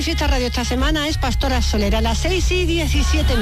Fiesta Radio esta semana es Pastora Soler, a las 6:17.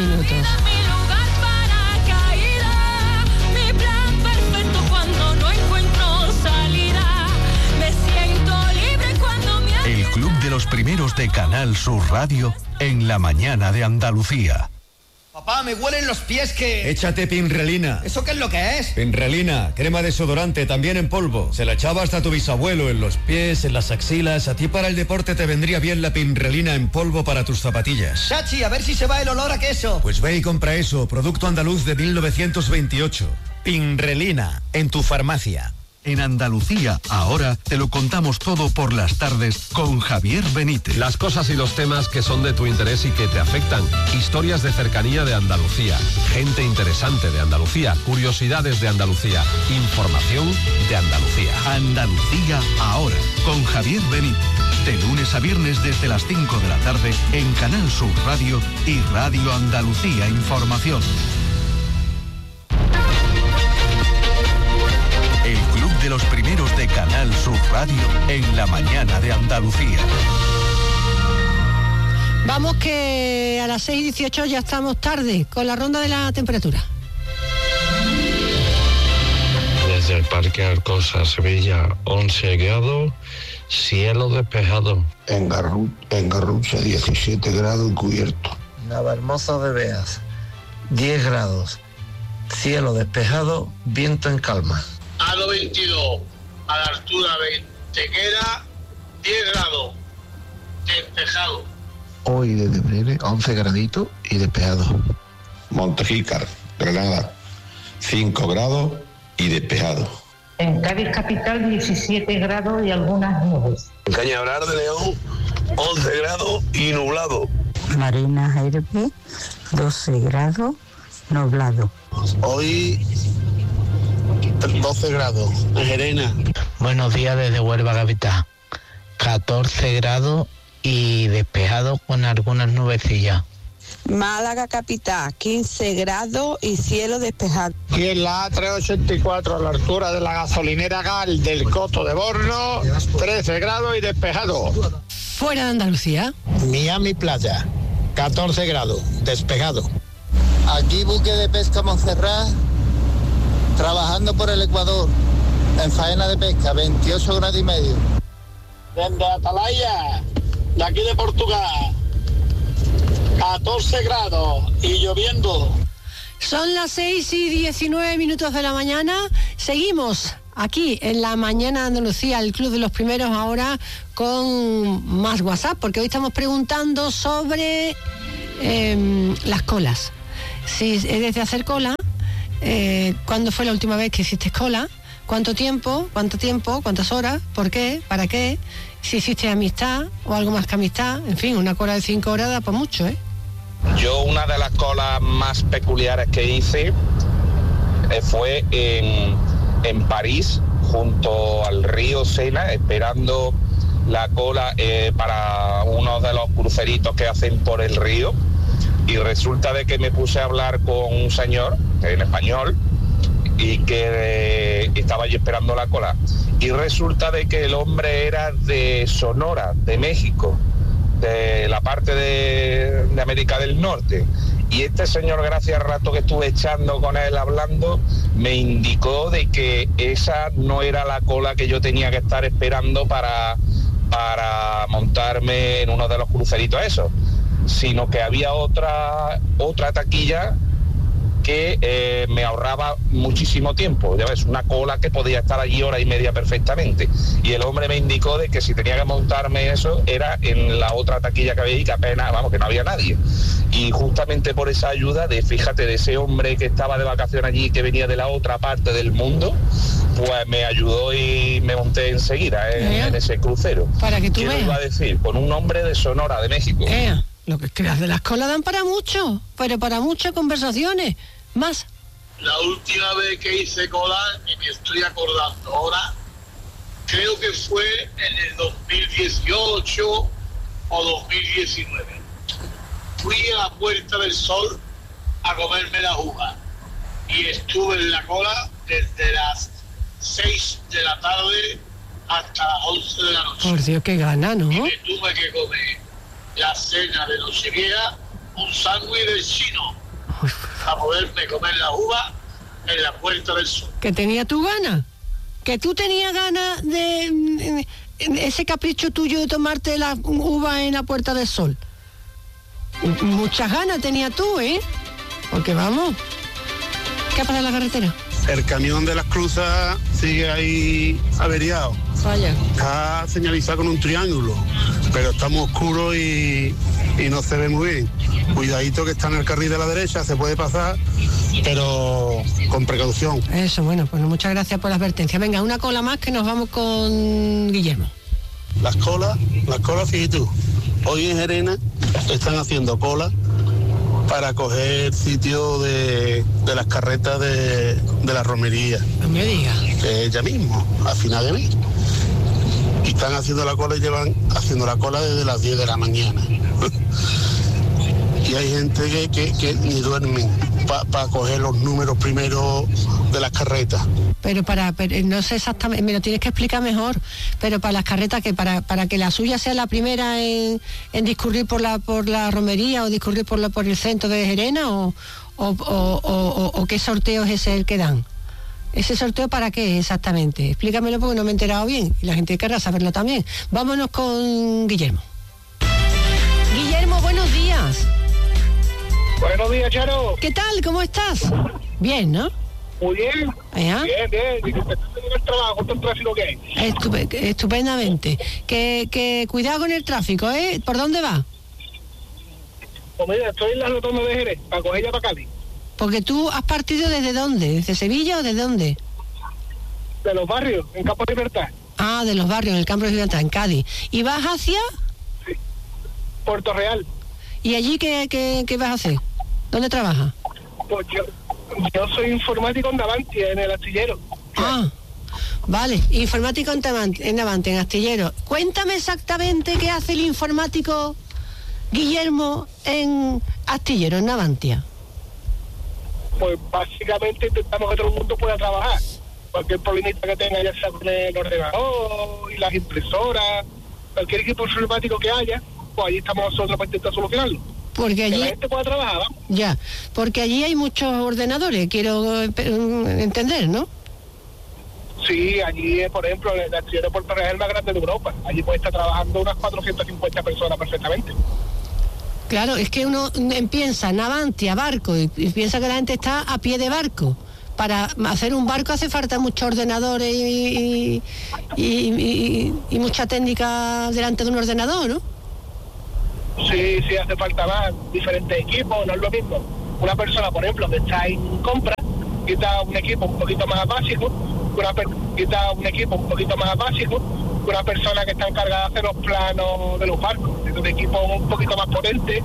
El Club de los Primeros de Canal Sur Radio en la mañana de Andalucía. Papá, me huelen los pies que... Échate Pinrelina. ¿Eso qué es lo que es? Pinrelina, crema desodorante, también en polvo. Se la echaba hasta tu bisabuelo, en los pies, en las axilas. A ti para el deporte te vendría bien la Pinrelina en polvo para tus zapatillas. Chachi, a ver si se va el olor a queso. Pues ve y compra eso, producto andaluz de 1928. Pinrelina, en tu farmacia. En Andalucía, ahora te lo contamos todo por las tardes con Javier Benítez. Las cosas y los temas que son de tu interés y que te afectan. Historias de cercanía de Andalucía. Gente interesante de Andalucía. Curiosidades de Andalucía. Información de Andalucía. Andalucía, ahora, con Javier Benítez. De lunes a viernes desde las 5 de la tarde en Canal Sur Radio y Radio Andalucía Información. El Club de los Primeros de Canal Sur Radio en la mañana de Andalucía. Vamos que a las 6:18 ya estamos tarde con la ronda de la temperatura. Desde el Parque Arcosa, Sevilla, 11 grados, cielo despejado. En Garrucha, 17 grados encubierto. Navalmozo de Beas, 10 grados, cielo despejado, viento en calma. Ado 22, a la altura de Tequera, 10 grados, despejado. Hoy desde Brere, 11 graditos y despejado. Montejícar, Granada, 5 grados y despejado. En Cádiz capital, 17 grados y algunas nubes. En Cañaveral de León, 11 grados y nublado. Marina Herbe, 12 grados, nublado. Hoy 12 grados en Gerena. Buenos días desde Huelva capital. 14 grados y despejado con algunas nubecillas. Málaga capital, 15 grados y cielo despejado. Y en la A384 a la altura de la gasolinera Gal del Coto de Borno, 13 grados y despejado. Fuera de Andalucía. Miami Playa, 14 grados, despejado. Aquí buque de pesca Montserrat, trabajando por el Ecuador, en faena de pesca, 28 grados y medio. Desde Atalaya, de aquí de Portugal, 14 grados y lloviendo. Son las 6:19 de la mañana. Seguimos aquí en la mañana de Andalucía, el Club de los Primeros, ahora con más WhatsApp, porque hoy estamos preguntando sobre las colas. Si eres de hacer cola, ¿cuándo fue la última vez que hiciste cola? ¿Cuánto tiempo? ¿Cuántas horas? ¿Por qué? ¿Para qué? Si hiciste amistad o algo más que amistad. En fin, una cola de 5 horas da para mucho, ¿eh? Yo una de las colas más peculiares que hice fue en París, junto al río Sena, esperando la cola para uno de los cruceritos que hacen por el río. Y resulta de que me puse a hablar con un señor en español y que estaba allí esperando la cola. Y resulta de que el hombre era de Sonora, de México, de la parte de América del Norte. Y este señor, gracias al rato que estuve echando con él hablando, me indicó de que esa no era la cola que yo tenía que estar esperando para montarme en uno de los cruceritos esos, sino que había otra taquilla que me ahorraba muchísimo tiempo. Ya ves, una cola que podía estar allí hora y media perfectamente. Y el hombre me indicó de que si tenía que montarme eso era en la otra taquilla que había y que apenas, que no había nadie. Y justamente por esa ayuda de ese hombre que estaba de vacaciones allí, que venía de la otra parte del mundo, pues me ayudó y me monté enseguida en ese crucero. Para que tú veas. veas. Iba a decir, con un hombre de Sonora, de México. Lo que creas de las colas dan para mucho, pero para muchas conversaciones. Más. La última vez que hice cola, y me estoy acordando ahora, creo que fue en el 2018 o 2019. Fui a la Puerta del Sol a comerme la uva y estuve en la cola desde las 6 de la tarde hasta las 11 de la noche. Por Dios, qué gana, ¿no? Y me tuve que comer la cena de Nochevieja, un sándwich del chino, a poderme comer la uva en la Puerta del Sol. Que tenía tu gana, que tú tenías ganas de ese capricho tuyo de tomarte la uva en la Puerta del Sol. Muchas ganas tenía tú, porque vamos, ¿qué pasa en la carretera? El camión de las cruzas sigue ahí averiado. Vaya. Está señalizado con un triángulo, pero está muy oscuro y no se ve muy bien. Cuidadito que está en el carril de la derecha, se puede pasar, pero con precaución. Eso, bueno, pues muchas gracias por la advertencia. Venga, una cola más que nos vamos con Guillermo. Las colas, fíjate tú. Hoy en Gerena están haciendo cola para coger sitio de las carretas de la romería. No me digas. Ya mismo, a final de mes. Y están haciendo la cola y llevan haciendo la cola desde las 10 de la mañana. Y hay gente que ni duermen para coger los números primero de las carretas. Pero no sé exactamente, me lo tienes que explicar mejor, pero para las carretas, que para que la suya sea la primera en discurrir por la romería o discurrir por el centro de Gerena, o qué sorteo es ese el que dan. ¿Ese sorteo para qué exactamente? Explícamelo porque no me he enterado bien y la gente querrá saberlo también. Vámonos con Guillermo. Guillermo, buenos días. Buenos días, Charo. ¿Qué tal? ¿Cómo estás? Bien, ¿no? Muy bien. ¿Ya? Bien. El trabajo, con todo el tráfico que hay. Estupendamente. Que cuidado con el tráfico, ¿Por dónde va? Pues mira, estoy en la rotonda de Jerez, para coger ya para Cádiz. Porque tú has partido ¿desde dónde? ¿Desde Sevilla o desde dónde? De los barrios, en Campo de Libertad. Ah, de los barrios, en el Campo de Libertad, en Cádiz. ¿Y vas hacia? Sí. Puerto Real. ¿Y allí qué vas a hacer? ¿Dónde trabajas? Pues yo soy informático en Navantia, en el astillero. Ah, vale, informático en Navantia, en astillero. Cuéntame exactamente qué hace el informático Guillermo en astillero, en Navantia. Pues básicamente intentamos que todo el mundo pueda trabajar. Cualquier problemita que tenga, ya sea con el ordenador y las impresoras, cualquier equipo informático que haya, pues ahí estamos nosotros para intentar solucionarlo. Porque allí, que la gente pueda trabajar, ¿vamos? Ya, porque allí hay muchos ordenadores, quiero entender, ¿no? Sí, allí, por ejemplo, el astillero de Puerto Real es el más grande de Europa. Allí puede estar trabajando unas 450 personas perfectamente. Claro, es que uno piensa Navantia, barco, y piensa que la gente está a pie de barco. Para hacer un barco hace falta muchos ordenadores y mucha técnica delante de un ordenador, ¿no? Sí, hace falta más, diferentes equipos, no es lo mismo. Una persona, por ejemplo, que está en compra, quita un equipo un poquito más básico, una persona que está encargada de hacer los planos de los barcos, es un equipo un poquito más potente